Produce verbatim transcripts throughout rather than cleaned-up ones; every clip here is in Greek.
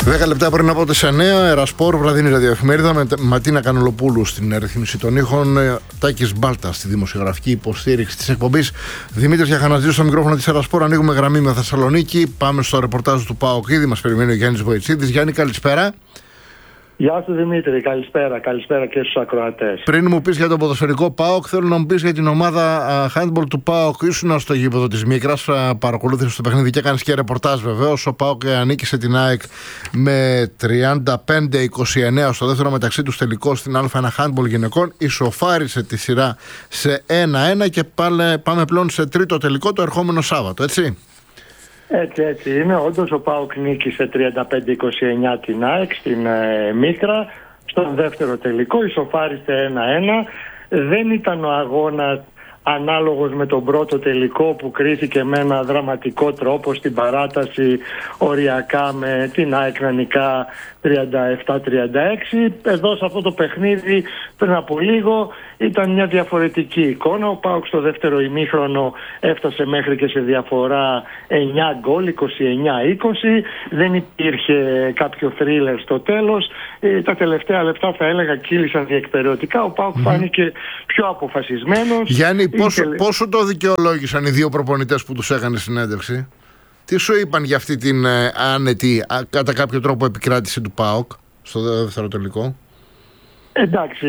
Δέκα λεπτά πριν από τις εννέα, Ερασπόρ, βραδινή ραδιοεφημερίδα με Ματίνα Κανολοπούλου στην ρύθμιση των ήχων, Τάκης Μπάλτα στη δημοσιογραφική υποστήριξη της εκπομπής, Δημήτρης Γιαχαναζίου στο μικρόφωνο της Ερασπόρ. Ανοίγουμε γραμμή με Θεσσαλονίκη. Πάμε στο ρεπορτάζ του ΠΑΟΚ. Ήδη μας περιμένει ο Γιάννης Βοητσίδης. Γιάννη, καλησπέρα. Γεια σου Δημήτρη, καλησπέρα, καλησπέρα και στους ακροατές. Πριν μου πεις για το ποδοσφαιρικό ΠΑΟΚ, θέλω να μου πεις για την ομάδα handball του ΠΑΟΚ. Ήσουν στο γήπεδο της Μίκρας, παρακολούθησες το παιχνίδι και έκανες και ρεπορτάζ βεβαίως. Ο ΠΑΟΚ ανήκησε την ΑΕΚ με τριάντα πέντε είκοσι εννέα στο δεύτερο μεταξύ τους τελικό στην Α1 handball γυναικών. Ισοφάρισε τη σειρά σε ένα ένα και πάλι, πάμε πλέον σε τρίτο τελικό το ερχόμενο Σάββατο, έτσι. Έτσι, έτσι είναι. Όντως ο ΠΑΟΚ νίκησε τριάντα πέντε είκοσι εννέα την ΑΕΚ στην ε, Μίκρα. Στον δεύτερο τελικό ισοφάρισε ένα ένα. Δεν ήταν ο αγώνας ανάλογος με τον πρώτο τελικό που κρίθηκε με ένα δραματικό τρόπο στην παράταση, οριακά με την ΑΕΚ να νικά τριάντα επτά τριάντα έξι. Εδώ σε αυτό το παιχνίδι πριν από λίγο ήταν μια διαφορετική εικόνα. Ο ΠΑΟΚ στο δεύτερο ημίχρονο έφτασε μέχρι και σε διαφορά εννέα γκολ, είκοσι εννέα είκοσι. Δεν υπήρχε κάποιο θρίλερ στο τέλος. Ε, τα τελευταία λεπτά θα έλεγα κύλησαν διεκπεραιωτικά. Ο ΠΑΟΚ mm-hmm. φάνηκε πιο αποφασισμένος. Γιάννη, πόσο, Ήθελε... πόσο το δικαιολόγησαν οι δύο προπονητές που τους έκανε συνέντευξη? Τι σου είπαν για αυτή την ε, άνετη, α, κατά κάποιο τρόπο, επικράτηση του ΠΑΟΚ στο δεύτερο τελικό? Εντάξει,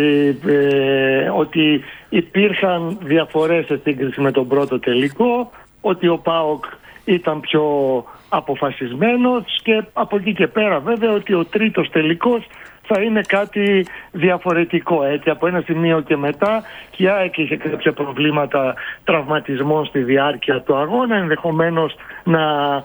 ε, ότι υπήρχαν διαφορές σε σύγκριση με τον πρώτο τελικό, ότι ο ΠΑΟΚ ήταν πιο αποφασισμένος και από εκεί και πέρα βέβαια ότι ο τρίτος τελικός θα είναι κάτι διαφορετικό. Έτσι, από ένα σημείο και μετά και η ΑΕΚ είχε κάποια προβλήματα τραυματισμών στη διάρκεια του αγώνα, ενδεχομένως να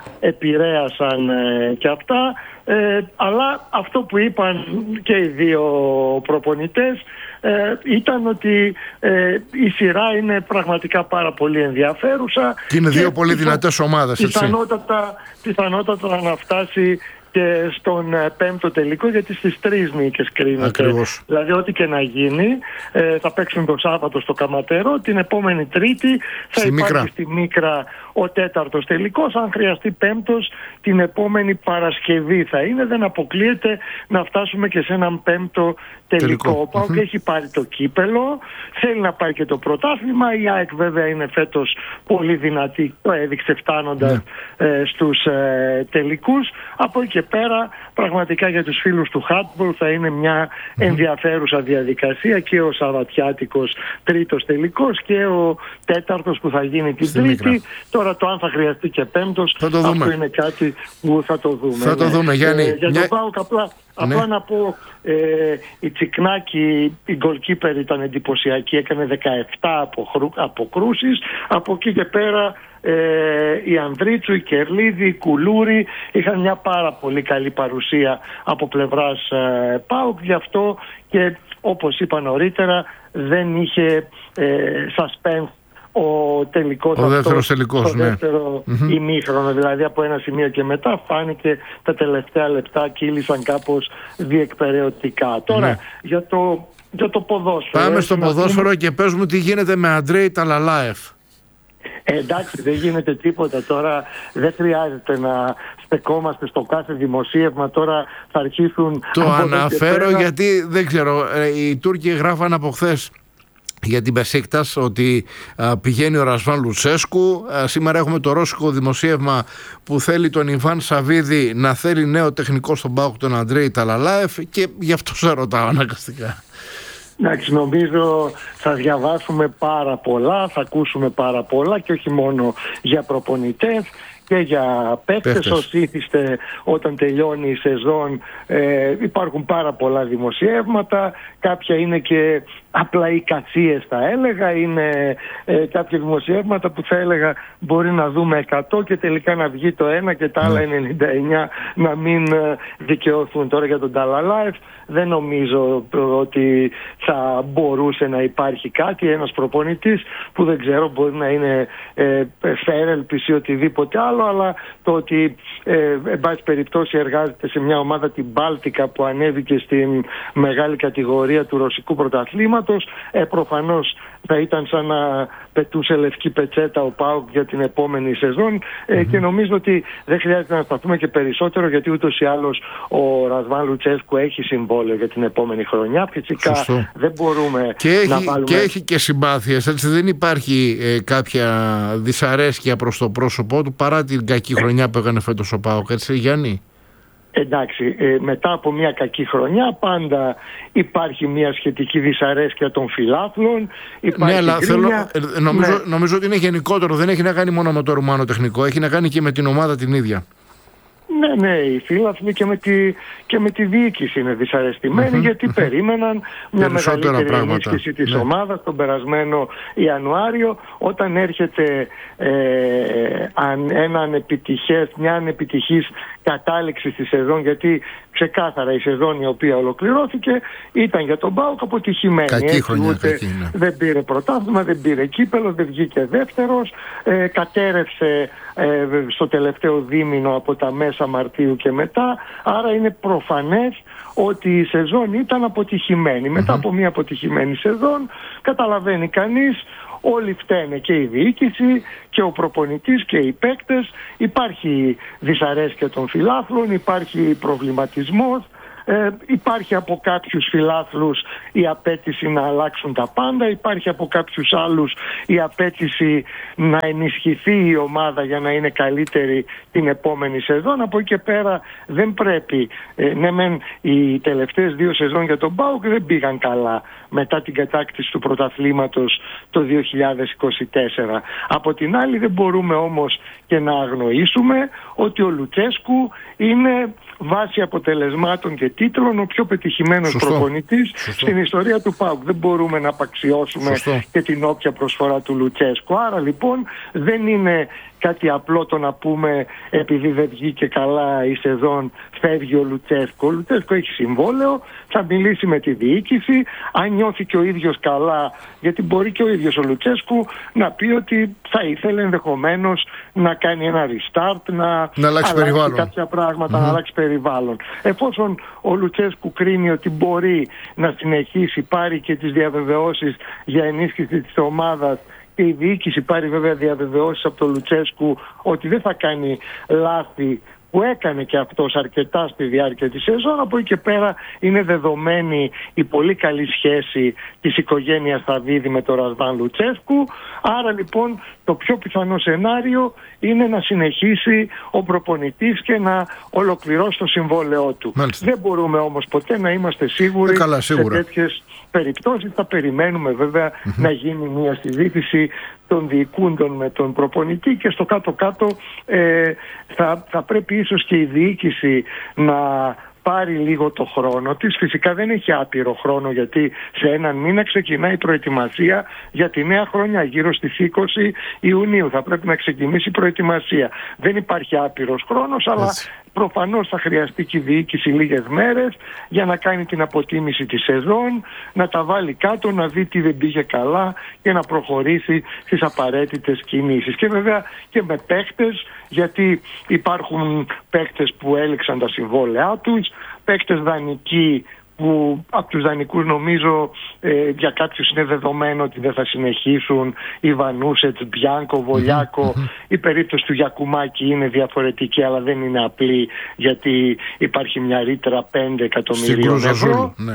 επηρέασαν ε, και αυτά. Ε, αλλά αυτό που είπαν και οι δύο προπονητές ε, ήταν ότι ε, η σειρά είναι πραγματικά πάρα πολύ ενδιαφέρουσα. Και είναι δύο και πολύ δυνατές ομάδες. Πιθανότατα, πιθανότατα να φτάσει και στον πέμπτο τελικό, γιατί στις τρεις νίκες κρίνεται. Ακριβώς. Δηλαδή ό,τι και να γίνει ε, θα παίξουν το Σάββατο στο Καματερό, την επόμενη Τρίτη θα στη υπάρχει Μίκρα. στη Μίκρα ο τέταρτος τελικός, αν χρειαστεί πέμπτος την επόμενη Παρασκευή θα είναι. Δεν αποκλείεται να φτάσουμε και σε έναν πέμπτο τελικό. τελικό. Ο ΠΑΟΚ mm-hmm. έχει πάρει το κύπελο, θέλει να πάρει και το πρωτάθλημα. Η ΑΕΚ βέβαια είναι φέτος πολύ δυνατή, το έδειξε φτάνοντας yeah. ε, στους ε, τελικούς. Από εκεί και πέρα πραγματικά για τους φίλους του handball θα είναι μια mm-hmm. ενδιαφέρουσα διαδικασία, και ο Σαββατιάτικος τρίτος τελικός και ο τέταρτος που θα γίνει την Στην Τρίτη. Μίκρα. Τώρα το αν θα χρειαστεί και πέμπτος, αυτό είναι κάτι που θα το δούμε. Θα το δούμε, Γιάννη. Ε, για μια... τον ΠΑΟΚ απλά, ναι. απλά να πω, ε, η Τσικνάκη, η γκολκίπερ ήταν εντυπωσιακή, έκανε δεκαεπτά αποκρούσεις. Από εκεί και πέρα ε, η Ανδρίτσου, η Κερλίδη, η Κουλούρη είχαν μια πάρα πολύ καλή παρουσία από πλευράς ε, ΠΑΟΚ. Γι' αυτό και όπως είπα νωρίτερα δεν είχε ε, suspense ο τελικός, ο δεύτερος τελικός, το ναι. δεύτερο mm-hmm. ημίχρονο, δηλαδή από ένα σημείο και μετά φάνηκε τα τελευταία λεπτά κύλησαν κάπως διεκπεραιωτικά. Τώρα ναι. για, το, για το ποδόσφαιρο. Πάμε στο ποδόσφαιρο πούμε... και πες μου τι γίνεται με Αντρέι Ταλαλάεφ. Ε, εντάξει, δεν γίνεται τίποτα τώρα, δεν χρειάζεται να στεκόμαστε στο κάθε δημοσίευμα. Τώρα θα αρχίσουν. Το αναφέρω γιατί δεν ξέρω, οι Τούρκοι γράφαν από χθες για την Μπεσίκτας ότι α, πηγαίνει ο Ρασβάν Λουτσέσκου. Α, σήμερα έχουμε το ρώσικο δημοσίευμα που θέλει τον Ιβάν Σαββίδη να θέλει νέο τεχνικό στον ΠΑΟΚ, τον Αντρέι Ταλαλάεφ, και γι' αυτό σε ρωτάω αναγκαστικά. Εντάξει, νομίζω θα διαβάσουμε πάρα πολλά, θα ακούσουμε πάρα πολλά και όχι μόνο για προπονητές και για παίκτες. Όσοι ήθιστε όταν τελειώνει η σεζόν, ε, υπάρχουν πάρα πολλά δημοσιεύματα, κάποια είναι και απλά εικασίες θα έλεγα, είναι ε, κάποια δημοσιεύματα που θα έλεγα μπορεί να δούμε εκατό και τελικά να βγει το ένα και τα άλλα ενενήντα εννέα να μην ε, δικαιωθούν. Τώρα για τον Ταλαλάεφ δεν νομίζω ότι θα μπορούσε να υπάρχει κάτι, ένας προπονητής που δεν ξέρω, μπορεί να είναι ε, φέρελπης ή οτιδήποτε άλλο, αλλά το ότι ε, εν πάση περιπτώσει εργάζεται σε μια ομάδα, την Μπάλτικα, που ανέβηκε στην μεγάλη κατηγορία του ρωσικού πρωταθλήματος, ε, προφανώς θα ήταν σαν να πετούσε λευκή πετσέτα ο ΠΑΟΚ για την επόμενη σεζόν. Mm-hmm. Ε, και νομίζω ότι δεν χρειάζεται να σταθούμε και περισσότερο, γιατί ούτως ή άλλως ο Ρασβάν Λουτσέσκου έχει συμβόλαιο για την επόμενη χρονιά. Φυσικά Σωστό. δεν μπορούμε και έχει, να βάλουμε... Και έχει και συμπάθειες, έτσι, δεν υπάρχει ε, κάποια δυσαρέσκεια προς το πρόσωπό του παρά την κακή χρονιά που έκανε φέτος ο ΠΑΟΚ, έτσι Γιάννη? Εντάξει, ε, μετά από μια κακή χρονιά πάντα υπάρχει μια σχετική δυσαρέσκεια των φιλάθλων. Ναι, αλλά θέλω, νομίζω, ναι. νομίζω ότι είναι γενικότερο, δεν έχει να κάνει μόνο με το ρουμάνο τεχνικό, έχει να κάνει και με την ομάδα την ίδια. Ναι, ναι, οι φίλαθλοι και με τη, και με τη διοίκηση είναι δυσαρεστημένοι, mm-hmm, γιατί mm-hmm. περίμεναν μια μεγαλύτερη πράγματα. ενίσχυση της ναι. ομάδας τον περασμένο Ιανουάριο, όταν έρχεται ε, αν, ένα ανεπιτυχές, μια ανεπιτυχής κατάληξη στη σεζόν, γιατί ξεκάθαρα η σεζόν η οποία ολοκληρώθηκε ήταν για τον ΠΑΟΚ αποτυχημένη. Κακή έτσι, χρονιά, ούτε κακή, ναι. δεν πήρε πρωτάθλημα, δεν πήρε κύπελο, δεν βγήκε δεύτερος, ε, κατέρευσε ε, στο τελευταίο δίμηνο από τα μέσα Μαρτίου και μετά, άρα είναι προφανές ότι η σεζόν ήταν αποτυχημένη. Mm-hmm. Μετά από μια αποτυχημένη σεζόν καταλαβαίνει κανείς, όλοι φταίνε, και η διοίκηση και ο προπονητής και οι παίκτες. Υπάρχει δυσαρέσκεια των φιλάθλων, υπάρχει προβληματισμός, ε, υπάρχει από κάποιους φιλάθλους η απέτηση να αλλάξουν τα πάντα, υπάρχει από κάποιους άλλους η απέτηση να ενισχυθεί η ομάδα για να είναι καλύτερη την επόμενη σεζόν. Από εκεί και πέρα δεν πρέπει, ε, ναι μεν οι τελευταίες δύο σεζόν για τον ΠΑΟΚ δεν πήγαν καλά μετά την κατάκτηση του πρωταθλήματος το δύο χιλιάδες είκοσι τέσσερα. Από την άλλη δεν μπορούμε όμως και να αγνοήσουμε ότι ο Λουτσέσκου είναι βάσει αποτελεσμάτων και τίτλων ο πιο πετυχημένος Σωστό. προπονητής Σωστό. στην ιστορία του ΠΑΟΚ. Δεν μπορούμε να απαξιώσουμε Σωστό. και την όποια προσφορά του Λουτσέσκου. Άρα λοιπόν δεν είναι κάτι απλό το να πούμε επειδή δεν βγήκε καλά η σεζόν φεύγει ο Λουτσέσκου. Ο Λουτσέσκου έχει συμβόλαιο, θα μιλήσει με τη διοίκηση, αν νιώθει και ο ίδιος καλά, γιατί μπορεί και ο ίδιος ο Λουτσέσκου να πει ότι θα ήθελε ενδεχομένως να κάνει ένα restart, να, να αλλάξει περιβάλλον. κάποια πράγματα, mm-hmm. να αλλάξει περιβάλλον. Εφόσον ο Λουτσέσκου κρίνει ότι μπορεί να συνεχίσει, πάρει και τις διαβεβαιώσεις για ενίσχυση της ομάδας, και η διοίκηση πάρει βέβαια διαβεβαιώσεις από τον Λουτσέσκου ότι δεν θα κάνει λάθη που έκανε και αυτός αρκετά στη διάρκεια της σεζόν, από εκεί και πέρα είναι δεδομένη η πολύ καλή σχέση της οικογένειας Σταβίδη με τον Ρασβάν Λουτσέσκου. Άρα λοιπόν το πιο πιθανό σενάριο είναι να συνεχίσει ο προπονητής και να ολοκληρώσει το συμβόλαιό του. Μάλιστα. Δεν μπορούμε όμως ποτέ να είμαστε σίγουροι καλά, σε τέτοιες περιπτώσεις. Θα περιμένουμε βέβαια mm-hmm. να γίνει μια συζήτηση των διοικούντων με τον προπονητή και στο κάτω-κάτω ε, θα, θα πρέπει ίσως και η διοίκηση να πάρει λίγο το χρόνο της. Φυσικά δεν έχει άπειρο χρόνο, γιατί σε έναν μήνα ξεκινάει η προετοιμασία για τη νέα χρονιά, γύρω στις είκοσι Ιουνίου θα πρέπει να ξεκινήσει η προετοιμασία. Δεν υπάρχει άπειρος χρόνος, αλλά Έτσι. προφανώς θα χρειαστεί και η διοίκηση λίγες μέρες για να κάνει την αποτίμηση της σεζόν, να τα βάλει κάτω, να δει τι δεν πήγε καλά και να προχωρήσει στις απαραίτητες κινήσεις. Και βέβαια και με παίκτες, γιατί υπάρχουν παίκτες που έληξαν τα συμβόλαιά τους, παίκτες δανεικοί που από τους δανεικούς νομίζω ε, για κάποιους είναι δεδομένο ότι δεν θα συνεχίσουν, η Βανούσετς, Μπιάνκο, Βολιάκο. Mm-hmm. Η περίπτωση του Γιακουμάκη είναι διαφορετική, αλλά δεν είναι απλή, γιατί υπάρχει μια ρήτρα πέντε εκατομμυρίων ευρώ. Ναι.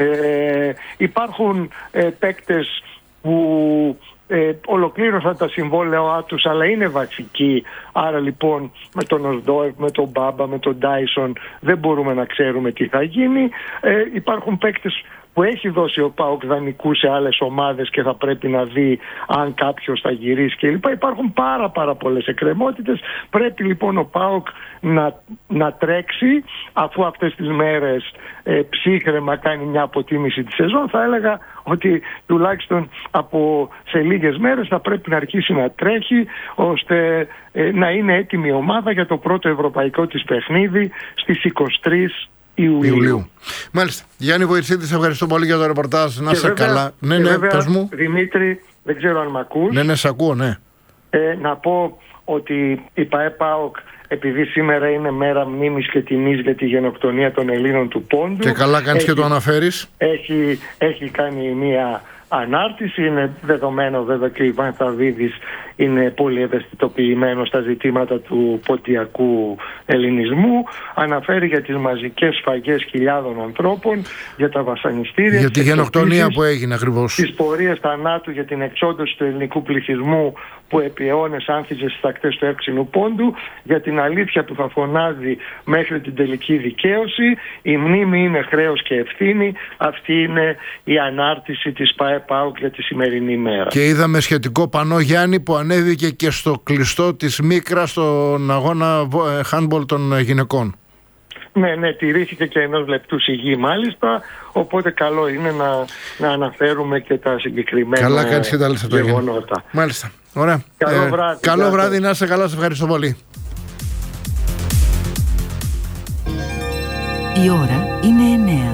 Ε, υπάρχουν ε, παίκτες που Ε, ολοκλήρωσαν τα συμβόλαιά τους, αλλά είναι βασικοί. Άρα λοιπόν με τον Οσδόεφ, με τον Μπάμπα, με τον Ντάισον δεν μπορούμε να ξέρουμε τι θα γίνει. Ε, υπάρχουν παίκτες που έχει δώσει ο ΠΑΟΚ δανεικού σε άλλες ομάδες και θα πρέπει να δει αν κάποιος θα γυρίσει κλπ. Υπάρχουν πάρα πάρα πολλές εκκρεμότητες. Πρέπει λοιπόν ο ΠΑΟΚ να, να τρέξει, αφού αυτές τις μέρες ε, ψύχρεμα κάνει μια αποτίμηση της σεζόν. Θα έλεγα ότι τουλάχιστον από σε λίγες μέρες θα πρέπει να αρχίσει να τρέχει, ώστε ε, να είναι έτοιμη η ομάδα για το πρώτο ευρωπαϊκό της παιχνίδι στις είκοσι τρεις Ιουλίου. Ιουλίου. Μάλιστα. Γιάννη Βοητσίδη, σε ευχαριστώ πολύ για το ρεπορτάζ. Να σε καλά. Ναι, ναι, βέβαια, πες μου. Δημήτρη, δεν ξέρω αν μ' ακούς. Ναι, ναι, σε ακούω, ναι. Ε, να πω ότι η ΠΑΕ ΠΑΟΚ, επειδή σήμερα είναι μέρα μνήμης και τιμής για τη γενοκτονία των Ελλήνων του Πόντου, και καλά κάνεις και το αναφέρεις. Έχει, έχει κάνει μια ανάρτηση. Είναι δεδομένο βέβαια και ο Ιβάν Σταβίδης είναι πολύ ευαισθητοποιημένο στα ζητήματα του ποντιακού ελληνισμού. Αναφέρει για τις μαζικές σφαγές χιλιάδων ανθρώπων, για τα βασανιστήρια, για τη γενοκτονία που έγινε ακριβώς, τις πορείες θανάτου, για την εξόντωση του ελληνικού πληθυσμού που επί αιώνες άνθιζε στις ακτές του εύξηνου πόντου, για την αλήθεια που θα φωνάζει μέχρι την τελική δικαίωση. Η μνήμη είναι χρέος και ευθύνη. Αυτή είναι η ανάρτηση της ΠΑΕ-ΠΑΟΚ για τη σημερινή μέρα. Και είδαμε σχετικό πανό, Γιάννη, που ανέβηκε και στο κλειστό της Μίκρας στον αγώνα handball των γυναικών. Ναι, ναι, τηρήθηκε και ενός λεπτού σιγή μάλιστα, οπότε καλό είναι να, να αναφέρουμε και τα συγκεκριμένα καλά, κάνεις και τα λες αυτό, γεγονότα. Μάλιστα, ωραία. Καλό βράδυ. Ε, καλό βράδυ, να είσαι καλά, σε ευχαριστώ πολύ. Η ώρα είναι εννέα.